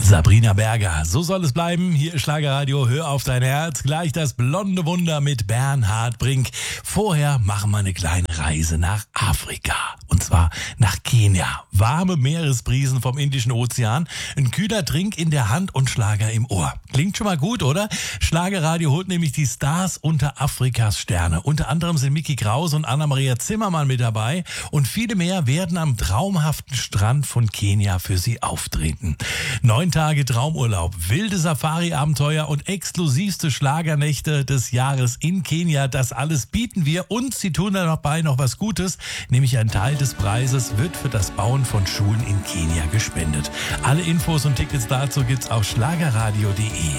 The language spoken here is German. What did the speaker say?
Sabrina Berger, so soll es bleiben. Hier ist Schlagerradio, hör auf dein Herz. Gleich das blonde Wunder mit Bernhard Brink. Vorher machen wir eine kleine Reise nach Afrika. Und zwar nach Kenia. Warme Meeresbrisen vom Indischen Ozean, ein kühler Trink in der Hand und Schlager im Ohr. Klingt schon mal gut, oder? Schlagerradio holt nämlich die Stars unter Afrikas Sterne. Unter anderem sind Micky Krause und Anna-Maria Zimmermann mit dabei. Und viele mehr werden am traumhaften Strand von Kenia für sie auftreten. 9 Tage Traumurlaub, wilde Safari-Abenteuer und exklusivste Schlagernächte des Jahres in Kenia. Das alles bieten wir und sie tun dabei noch was Gutes, nämlich ein Teil des Preises wird für das Bauen von Schulen in Kenia gespendet. Alle Infos und Tickets dazu gibt's auf schlagerradio.de.